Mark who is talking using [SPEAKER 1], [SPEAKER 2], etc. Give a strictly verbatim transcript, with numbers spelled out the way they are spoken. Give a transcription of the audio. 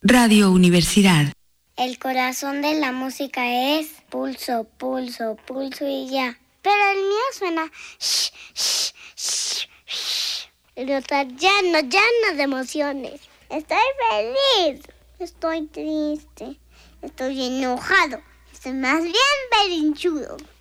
[SPEAKER 1] Radio Universidad.
[SPEAKER 2] El corazón de la música es pulso, pulso, pulso y ya. Pero el mío suena shh, shh, shh, shh. El otro lleno, lleno de emociones. Estoy feliz. Estoy triste. Estoy enojado. Estoy más bien berrinchudo.